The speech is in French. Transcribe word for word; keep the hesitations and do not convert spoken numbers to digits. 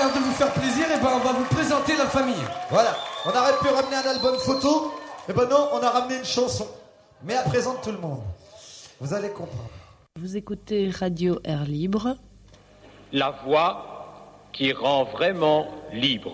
l'air de vous faire plaisir, et ben on va vous présenter la famille. Voilà, on aurait pu ramener un album photo, et ben non, on a ramené une chanson. Mais à présent tout le monde. Vous allez comprendre. Vous écoutez Radio Air Libre. La voix qui rend vraiment libre.